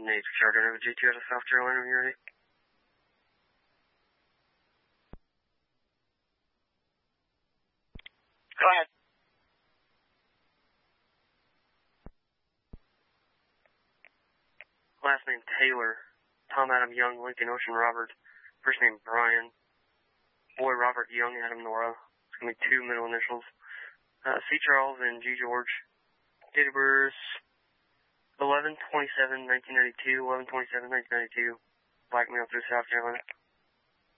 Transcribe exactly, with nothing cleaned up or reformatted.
Nate Chardonnay with G two out of South Carolina, when you're ready. Go ahead. Last name Taylor, Tom Adam Young, Lincoln Ocean Robert. First name Brian, boy Robert Young, Adam Nora. It's going to be two middle initials. Uh, C. Charles and G. George. Date of birth eleven twenty-seven nineteen ninety-two, eleven twenty-seven nineteen ninety-two. Black male through South Carolina.